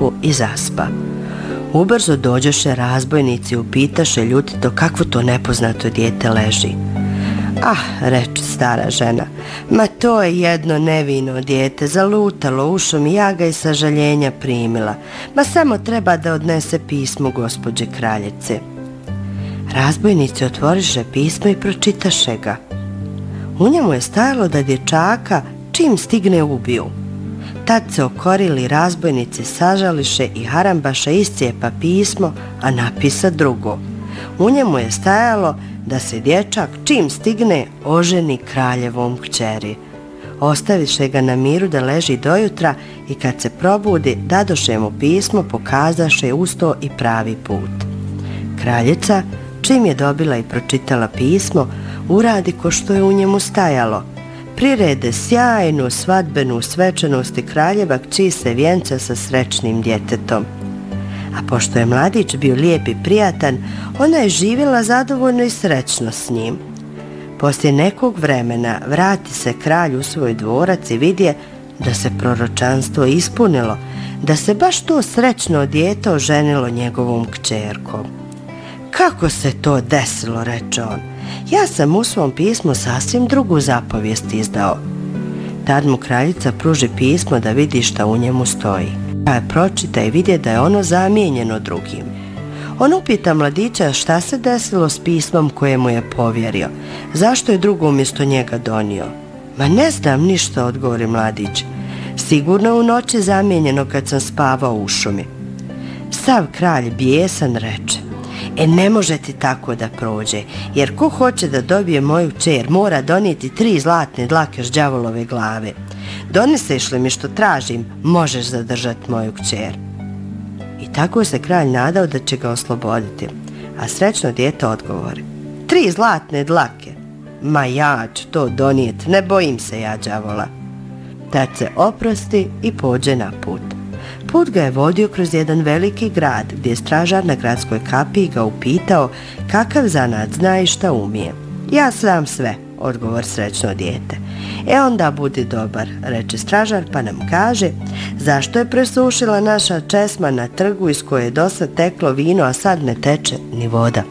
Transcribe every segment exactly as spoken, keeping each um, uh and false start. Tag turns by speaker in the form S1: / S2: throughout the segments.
S1: rupu i zaspa. Ubrzo dođoše razbojnici, upitaše ljutito kakvo to nepoznato dijete leži. Ah, reče stara žena, ma to je jedno nevino dijete, zalutalo ušom i ja ga iz sažaljenja primila, ma samo treba da odnese pismo gospođe kraljice. Razbojnici otvoriše pismo i pročitaše ga. U njemu je stajalo da dječaka čim stigne ubiju. Tad se okorili razbojnici, sažališe i harambaša iscijepa pismo, a napisa drugo. U njemu je stajalo da se dječak čim stigne oženi kraljevom kćeri. Ostaviše ga na miru da leži dojutra i kad se probudi dadoše mu pismo, pokazaše usto i pravi put. Kraljica, čim je dobila i pročitala pismo, uradi ko što je u njemu stajalo. Prirede sjajnu svadbenu svečanost i kraljeva kći se vjenca sa srećnim djetetom. A pošto je mladić bio lijep i prijatan, ona je živjela zadovoljno i srećno s njim. Poslije nekog vremena vrati se kralj u svoj dvorac i vidje da se proročanstvo ispunilo, da se baš to srećno dijete oženilo njegovom kćerkom. Kako se to desilo, reče on. Ja sam u svom pismu sasvim drugu zapovijest izdao. Tad mu kraljica pruži pismo da vidi šta u njemu stoji. Pa je pročita i vidje da je ono zamijenjeno drugim. On upita mladića šta se desilo s pismom koje mu je povjerio. Zašto je drugo umjesto njega donio? Ma ne znam ništa, odgovori mladić. Sigurno u noći zamijenjeno kad sam spavao u šumi. Sav kralj bijesan reče. E ne može ti tako da prođe, jer ko hoće da dobije moju kćer mora donijeti tri zlatne dlake s đavolove glave. Doneseš li mi što tražim, možeš zadržati moju kćer. I tako se kralj nadao da će ga osloboditi, a srećno dijete odgovori. Tri zlatne dlake? Ma ja ću to donijeti, ne bojim se ja đavola. Tad se oprosti i pođe na put. Put ga je vodio kroz jedan veliki grad, gdje je stražar na gradskoj kapiji ga upitao kakav zanat zna i šta umije. Ja znam sve, odgovor srećno dijete. E onda budi dobar, reče stražar, pa nam kaže zašto je presušila naša česma na trgu iz koje je dosad teklo vino, a sad ne teče ni voda.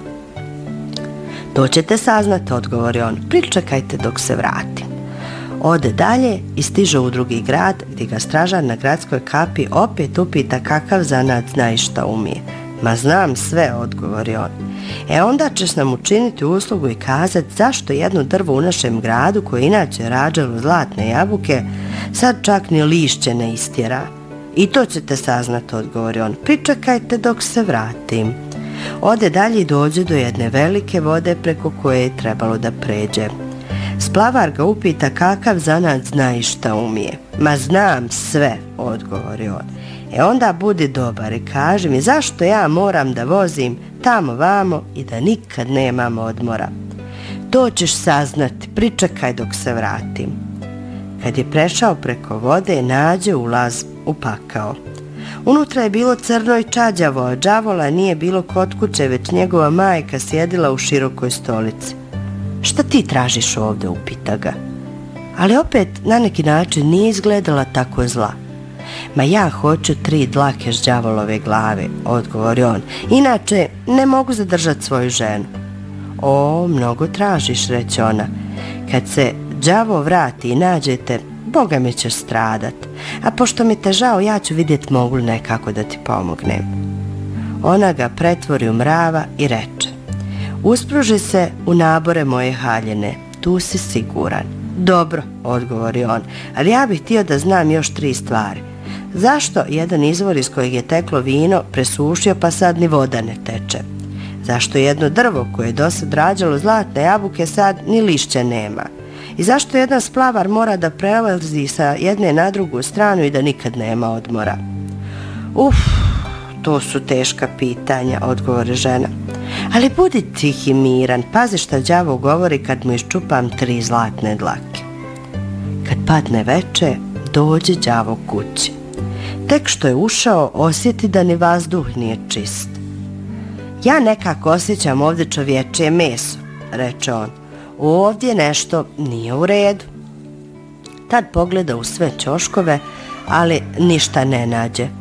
S1: To ćete saznati, odgovori on, pričekajte dok se vratim. Ode dalje i stiže u drugi grad gdje ga stražar na gradskoj kapi opet upita kakav zanat zna i šta umije. Ma znam sve, odgovori on. E onda ćeš nam učiniti uslugu i kazati zašto jedno drvo u našem gradu koje inače rađalo zlatne jabuke sad čak ni lišće ne istjera. I to ćete saznati, odgovori on. Pričekajte dok se vratim. Ode dalje i dođe do jedne velike vode preko koje je trebalo da pređe. Splavar ga upita kakav zanat zna i šta umije. Ma znam sve, odgovori on. E onda budi dobar i kaži mi zašto ja moram da vozim tamo vamo i da nikad nemam odmora. To ćeš saznati, pričekaj dok se vratim. Kad je prešao preko vode, nađe ulaz u pakao. Unutra je bilo crno i čađavo, a đavola nije bilo kod kuće, već njegova majka sjedila u širokoj stolici. Šta ti tražiš ovdje, upita ga. Ali opet na neki način nije izgledala tako zla. Ma ja hoću tri dlake s đavolove glave, odgovori on. Inače ne mogu zadržati svoju ženu. O, mnogo tražiš, reče ona. Kad se đavo vrati i nađete, Boga mi ćeš stradat. A pošto mi te žao, ja ću vidjeti mogu li nekako da ti pomognem. Ona ga pretvori u mrava i reče. Uspruži se u nabore moje haljine, tu si siguran. Dobro, odgovori on, ali ja bih htio da znam još tri stvari. Zašto jedan izvor iz kojeg je teklo vino presušio pa sad ni voda ne teče? Zašto jedno drvo koje je dosad rađalo zlatne jabuke sad ni lišća nema? I zašto jedan splavar mora da prelazi sa jedne na drugu stranu i da nikad nema odmora? Uf, to su teška pitanja, odgovori žena. Ali budi tih i miran, pazi šta đavo govori kad mu iščupam tri zlatne dlake. Kad padne veče, dođe đavo kući. Tek što je ušao, osjeti da ni vazduh nije čist. Ja nekako osjećam ovdje čovječije meso, reče on. Ovdje nešto nije u redu. Tad pogleda u sve ćoškove, ali ništa ne nađe.